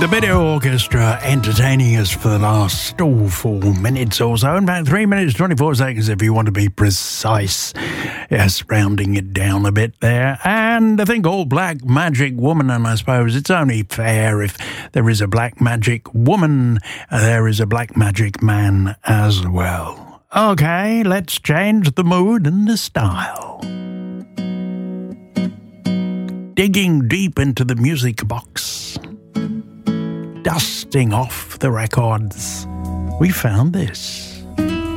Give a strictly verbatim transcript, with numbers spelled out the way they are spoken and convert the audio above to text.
The Video Orchestra entertaining us for the last oh, four minutes or so. In fact, three minutes, twenty-four seconds if you want to be precise. Yes, rounding it down a bit there. And I think all black magic woman, and I suppose it's only fair if there is a black magic woman, there is a black magic man as well. Okay, let's change the mood and the style. Digging deep into the music box, dusting off the records, we found this.